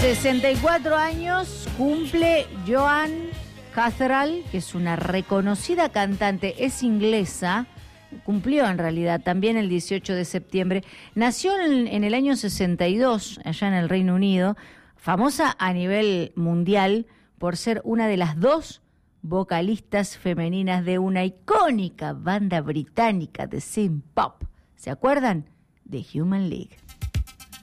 64 años cumple Joan Catherall, que es una reconocida cantante, es inglesa, cumplió en realidad también el 18 de septiembre. Nació en el año 62, allá en el Reino Unido, famosa a nivel mundial por ser una de las dos vocalistas femeninas de una icónica banda británica de synth pop. ¿Se acuerdan? The Human League.